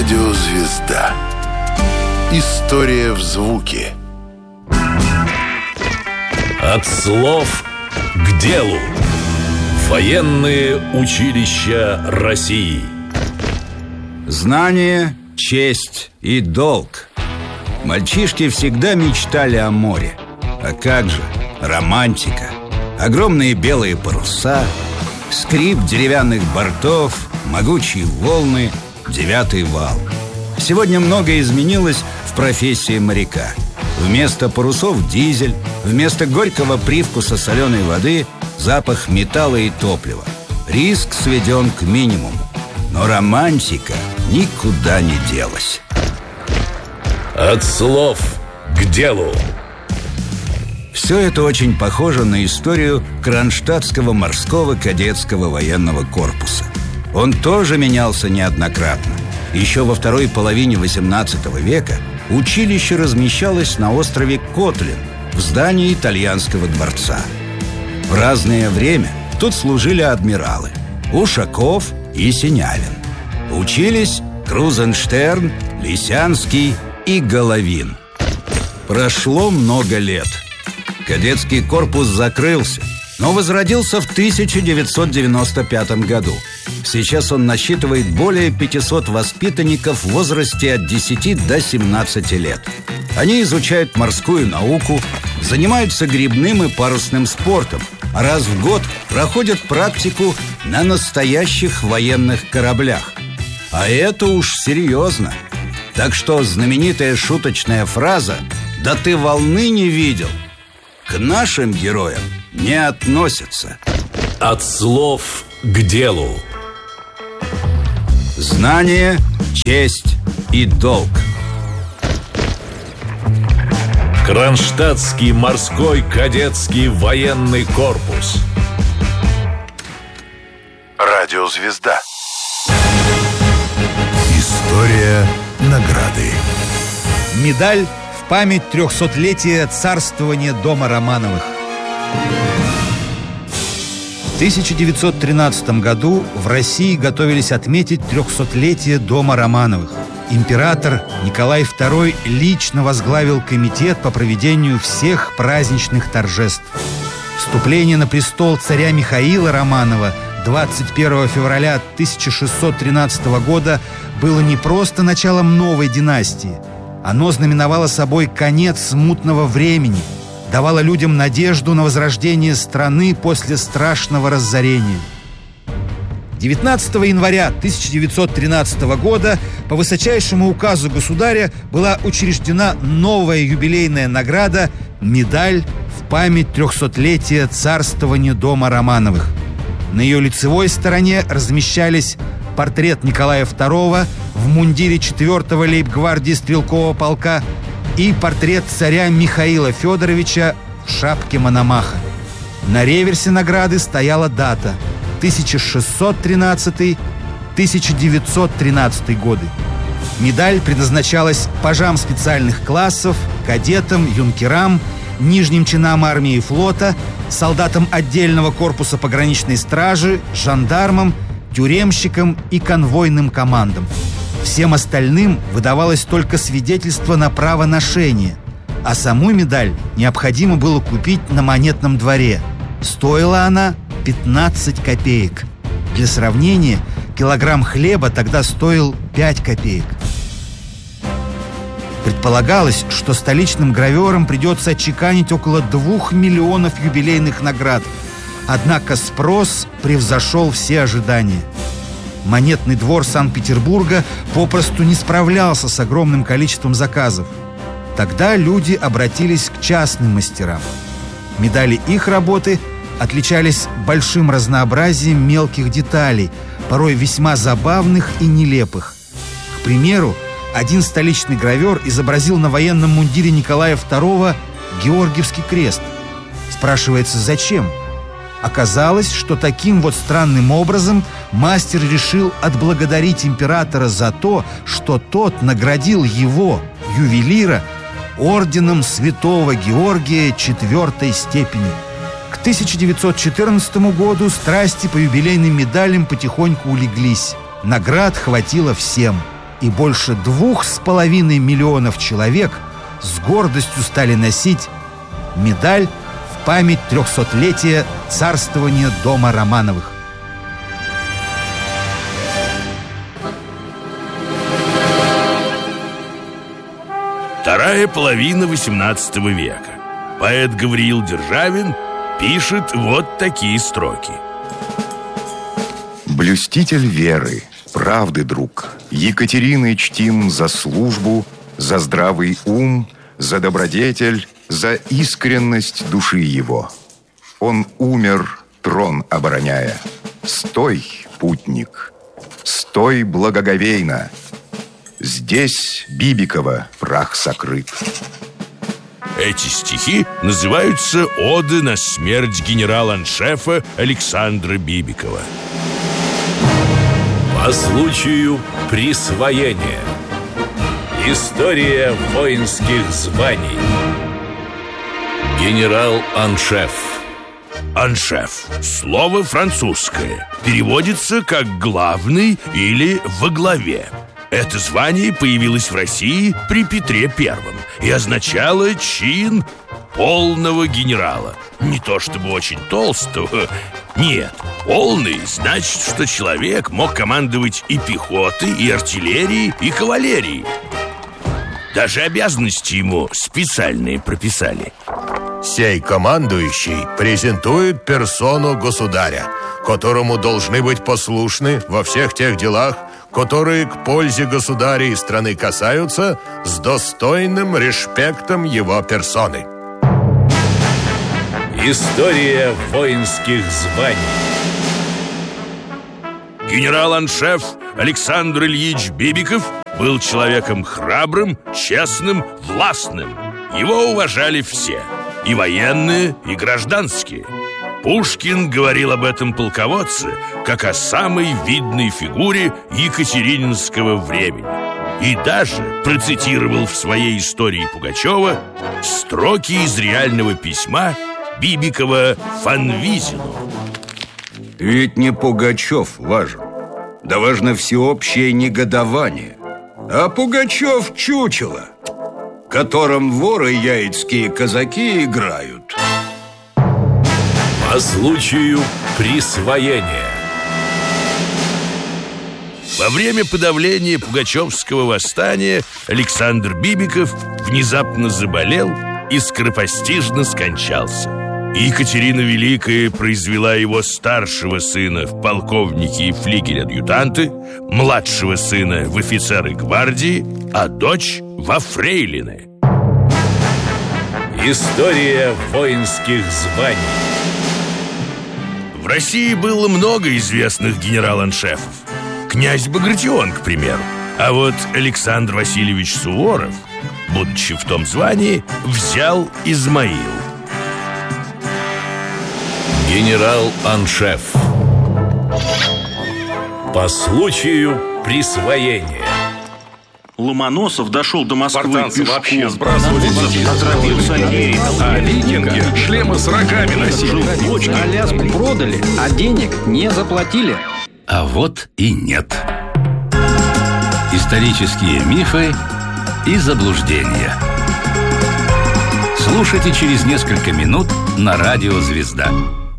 Радиозвезда. История в звуке. От слов к делу. Военные училища России. Знание, честь и долг. Мальчишки всегда мечтали о море. А как же романтика. Огромные белые паруса, скрип деревянных бортов, могучие волны, девятый вал. Сегодня многое изменилось в профессии моряка. Вместо парусов дизель, вместо горького привкуса соленой воды запах металла и топлива. Риск сведен к минимуму. Но романтика никуда не делась. От слов к делу. Все это очень похоже на историю Кронштадтского морского кадетского военного корпуса. Он тоже менялся неоднократно. Еще во второй половине XVIII века училище размещалось на острове Котлин в здании итальянского дворца. В разное время тут служили адмиралы Ушаков и Синявин. Учились Крузенштерн, Лисянский и Головин. Прошло много лет. Кадетский корпус закрылся, но возродился в 1995 году. Сейчас он насчитывает более 500 воспитанников в возрасте от 10 до 17 лет. Они изучают морскую науку, занимаются гребным и парусным спортом, а раз в год проходят практику на настоящих военных кораблях. А это уж серьезно. Так что знаменитая шуточная фраза «Да ты волны не видел» к нашим героям не относится. От слов к делу. Знание, честь и долг. Кронштадтский морской кадетский военный корпус. Радиозвезда. История награды. Медаль в память 300-летия царствования дома Романовых. В 1913 году в России готовились отметить 300-летие дома Романовых. Император Николай II лично возглавил комитет по проведению всех праздничных торжеств. Вступление на престол царя Михаила Романова 21 февраля 1613 года было не просто началом новой династии. Оно знаменовало собой конец смутного времени, давало людям надежду на возрождение страны после страшного разорения. 19 января 1913 года по высочайшему указу государя была учреждена новая юбилейная награда «Медаль в память 300-летия царствования дома Романовых». На ее лицевой стороне размещались портрет Николая II в мундире 4-го лейб-гвардии стрелкового полка и портрет царя Михаила Федоровича в шапке Мономаха. На реверсе награды стояла дата 1613-1913 годы. Медаль предназначалась пажам специальных классов, кадетам, юнкерам, нижним чинам армии и флота, солдатам отдельного корпуса пограничной стражи, жандармам, тюремщикам и конвойным командам. Всем остальным выдавалось только свидетельство на право ношения, а саму медаль необходимо было купить на монетном дворе. Стоила она 15 копеек. Для сравнения, килограмм хлеба тогда стоил 5 копеек. Предполагалось, что столичным граверам придется отчеканить около 2 миллионов юбилейных наград. Однако спрос превзошел все ожидания. Монетный двор Санкт-Петербурга попросту не справлялся с огромным количеством заказов. Тогда люди обратились к частным мастерам. Медали их работы отличались большим разнообразием мелких деталей, порой весьма забавных и нелепых. К примеру, один столичный гравер изобразил на военном мундире Николая II Георгиевский крест. Спрашивается, зачем? Оказалось, что таким вот странным образом мастер решил отблагодарить императора за то, что тот наградил его, ювелира, орденом Святого Георгия 4-й степени. К 1914 году страсти по юбилейным медалям потихоньку улеглись. Наград хватило всем. и больше 2,5 миллионов человек с гордостью стали носить медаль в память 300-летия царствования дома Романовых. Вторая половина XVIII века. Поэт Гавриил Державин пишет вот такие строки. Блюститель веры, правды, друг, Екатерины чтим за службу, за здравый ум, за добродетель, за искренность души его. Он умер, трон обороняя. Стой, путник, стой благоговейно. Здесь Бибикова прах сокрыт. Эти стихи называются «Оды на смерть генерала-аншефа Александра Бибикова». По случаю присвоения. История воинских званий. Генерал-аншеф. Аншеф – слово французское. Переводится как «главный» или «во главе». Это звание появилось в России при Петре Первом и означало чин полного генерала. Не то чтобы очень толстого. Нет, полный значит, что человек мог командовать и пехотой, и артиллерией, и кавалерией. Даже обязанности ему специальные прописали. Сей командующий презентует персону государя, которому должны быть послушны во всех тех делах, которые к пользе государя и страны касаются, с достойным респектом его персоны. История воинских званий. Генерал-аншеф Александр Ильич Бибиков был человеком храбрым, честным, властным. Его уважали все, и военные, и гражданские. Пушкин говорил об этом полководце как о самой видной фигуре екатерининского времени. И даже процитировал в своей истории Пугачева строки из реального письма Бибикова Фанвизину. Ведь не Пугачев важен, да важно всеобщее негодование. А Пугачев чучело, которым воры яицкие казаки играют. По случаю присвоения. Во время подавления Пугачевского восстания Александр Бибиков внезапно заболел и скоропостижно скончался. И Екатерина Великая произвела его старшего сына в полковники и флигель-адъютанты, младшего сына в офицеры гвардии, а дочь во фрейлины. История воинских званий. В России было много известных генерал-аншефов. Князь Багратион, к примеру. А вот Александр Васильевич Суворов, будучи в том звании, взял Измаил. Генерал-аншеф. По случаю присвоения. Ломоносов дошел до Москвы Спартанцы пешком. вообще сбрасывали Отравился Андреем, а викинги шлемы с рогами носили. Аляску продали, а денег не заплатили. А вот и нет. Исторические мифы и заблуждения. Слушайте через несколько минут на радио «Звезда».